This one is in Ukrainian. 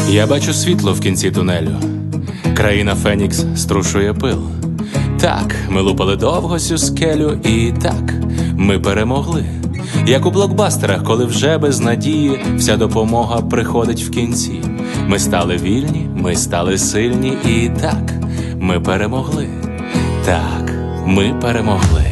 Я бачу світло в кінці тунелю. Країна Фенікс струшує пил. Так, ми лупали довго цю скелю, і так, ми перемогли. Як у блокбастерах, коли вже без надії вся допомога приходить в кінці. Ми стали вільні, ми стали сильні, і так, ми перемогли. Так, ми перемогли.